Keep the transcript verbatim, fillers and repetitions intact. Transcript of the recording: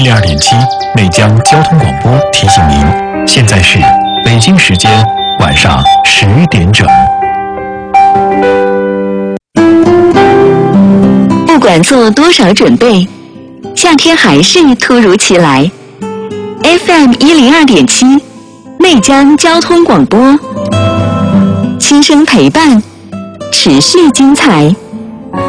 一二点七，内江交通广播提醒您，现在是北京时间晚上十点整。 不管做多少准备，夏天还是突如其来。F M 一零二点七，内江交通广播，轻声陪伴，持续精彩。